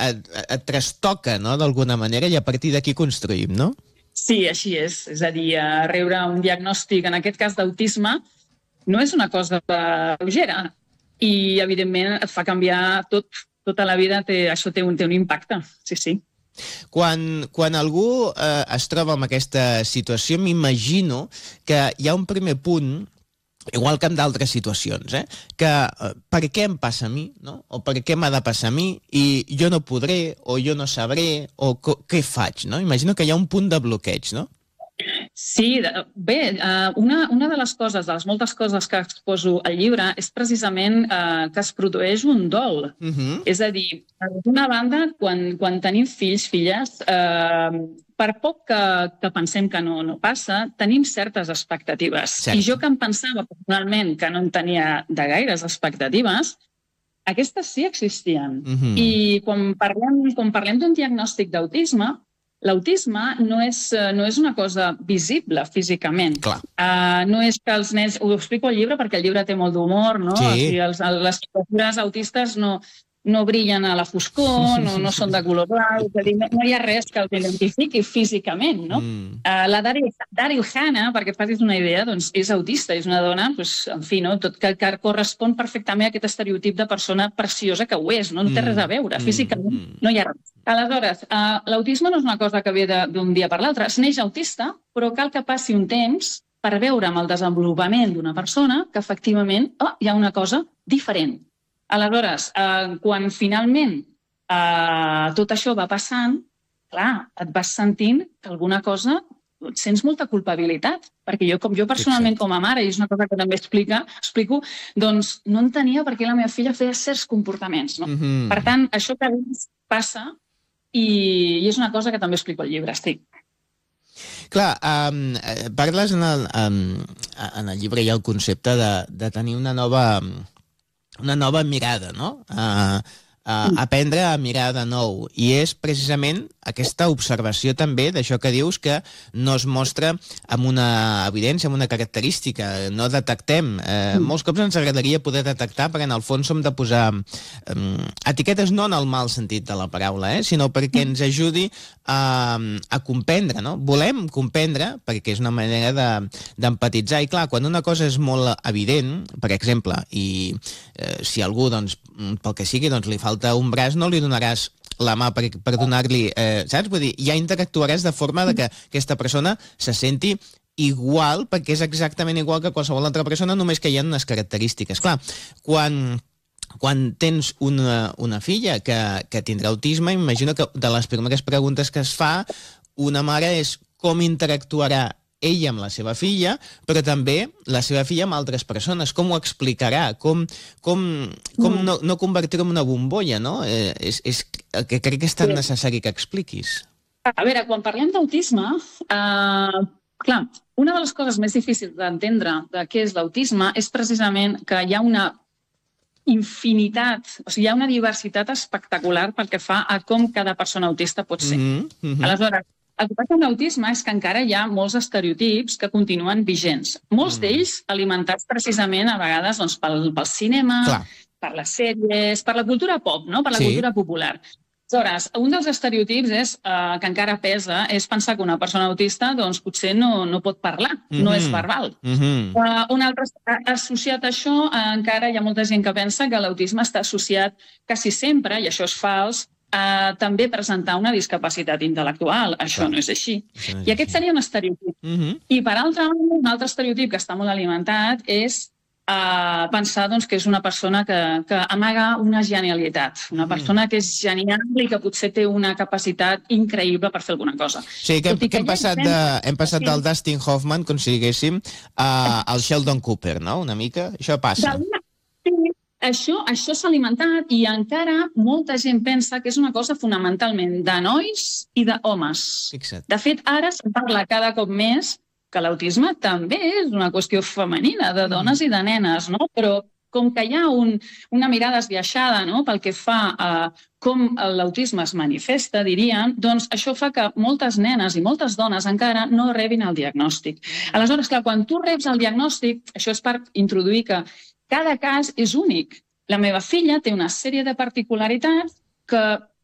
et trastoca, no?, d'alguna manera, i a partir d'aquí construïm, no? Sí, així és. És a dir, rebre un diagnòstic, en aquest cas d'autisme, no és una cosa lleugera i, evidentment, et fa canviar tot. Tota la vida això té un impacte, sí. Quan algú es troba en aquesta situació, m'imagino que hi ha un primer punt, igual que en d'altres situacions, que per què em passa a mi, no? O per què m'ha de passar a mi, i jo no podré, o jo no sabré, o què faig, no? Imagino que hi ha un punt de bloqueig, no? Sí, bé, una de les coses, de les moltes coses que exposo al llibre, és precisament que es produeix un dol. És a dir, d'una banda, quan tenim fills, filles, per poc que pensem que no passa, tenim certes expectatives. Cert. I jo que em pensava personalment que no en tenia de gaires expectatives, aquestes sí existien. I quan parlem d'un diagnòstic d'autisme, l'autisme no és una cosa visible físicament. No és que els nens... Ho explico al llibre perquè el llibre té molt d'humor, no? Sí. Les criatures autistes no brillen a la foscor, no són de color blau, és a dir, no hi ha res que els identifiqui físicament, no? La Daryl Hannah, perquè et facis una idea, doncs és autista, és una dona, en fi, tot que correspon perfectament a aquest estereotip de persona preciosa que ho és, no té res a veure, físicament no hi ha res. Aleshores, l'autisme no és una cosa que ve d'un dia per l'altre, es neix autista, però cal que passi un temps per veure amb el desenvolupament d'una persona que efectivament hi ha una cosa diferent. Aleshores, quan finalment tot això va passant, clar, et vas sentint que alguna cosa et sents molta culpabilitat, perquè jo personalment com a mare, i és una cosa que també explico, doncs no entenia per què la meva filla feia certs comportaments. No? Per tant, això que passa i és una cosa que també explico al llibre, estic. Clar, parles en el llibre hi ha el concepte de tenir una nova mirada, no? Aprendre a mirar de nou. I és precisament aquesta observació també d'això que dius, que no es mostra amb una evidència, amb una característica, no detectem. Molts cops ens agradaria poder detectar, perquè en el fons som de posar etiquetes no en el mal sentit de la paraula, sinó perquè ens ajudi a comprendre, no? Volem comprendre, perquè és una manera d'empatitzar. I clar, quan una cosa és molt evident, per exemple, i si algú, doncs, pel que sigui, doncs li falta un braç, no li donaràs la mà per donar-li, saps? Vull dir, ja interactuaràs de forma que aquesta persona se senti igual, perquè és exactament igual que qualsevol altra persona, només que hi ha unes característiques. Clar, quan tens una filla que tindrà autisme, imagino que de les primeres preguntes que es fa una mare és com interactuarà ella amb la seva filla, però també la seva filla amb altres persones. Com ho explicarà? Com no convertir-ho en una bombolla, no? És el que crec que és tan necessari que expliquis. A veure, quan parlem d'autisme, clar, una de les coses més difícils d'entendre de què és l'autisme és precisament que hi ha una infinitat, o sigui, hi ha una diversitat espectacular pel que fa a com cada persona autista pot ser. Aleshores, el que passa amb l'autisme és que encara hi ha molts estereotips que continuen vigents. Molts d'ells alimentats precisament a vegades doncs, pel cinema, per les sèries, per la cultura pop, no? Per la cultura popular. Aleshores, un dels estereotips que encara pesa és pensar que una persona autista doncs, potser no pot parlar, no és verbal. Un altre associat a això, encara hi ha molta gent que pensa que l'autisme està associat quasi sempre, i això és fals, també presentar una discapacitat intel·lectual. Això no és així. I aquest seria un estereotip. I per altra banda, un altre estereotip que està molt alimentat és pensar doncs, que és una persona que amaga una genialitat, una persona que és genial i que potser té una capacitat increïble per fer alguna cosa. Sí, que hem passat del Dustin Hoffman, com si diguéssim, al Sheldon Cooper, no? Una mica. Això passa. Això s'ha alimentat i encara molta gent pensa que és una cosa fonamentalment de nois i d'homes. De fet, ara se'n parla cada cop més que l'autisme també és una qüestió femenina, de dones i de nenes, no? Però com que hi ha una mirada esbiaixada, no?, pel que fa a com l'autisme es manifesta, diríem, doncs això fa que moltes nenes i moltes dones encara no rebin el diagnòstic. Aleshores, clar, quan tu reps el diagnòstic, això és per introduir que cada cas és únic. La meva filla té una sèrie de particularitats que